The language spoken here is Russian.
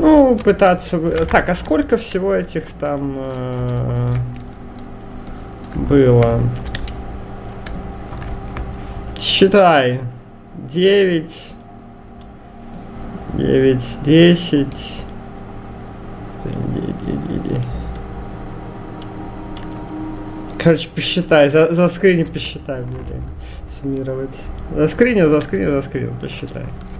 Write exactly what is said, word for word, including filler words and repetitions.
Ну, пытаться... Так, а сколько всего этих там э, было? Считай. девять. девять, десять. Короче, посчитай. За, за скрини посчитай, блин. Суммировать. За скринил, за скринил, за скринил, посчитай.